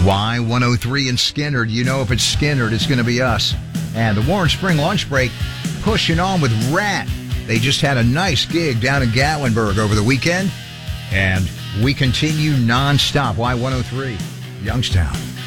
Y103 and Skinnerd. You know if it's Skinnerd, it's going to be us. And the Warren Spring lunch break pushing on with Rat. They just had a nice gig down in Gatlinburg over the weekend. And we continue nonstop. Y103, Youngstown.